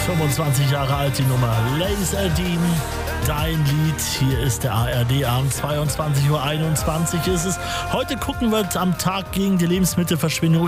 25 Jahre alt die Nummer. Laserdine, dein Lied. Hier ist der ARD-Abend, 22:21 Uhr ist es. Heute gucken wir am Tag gegen die Lebensmittelverschwendung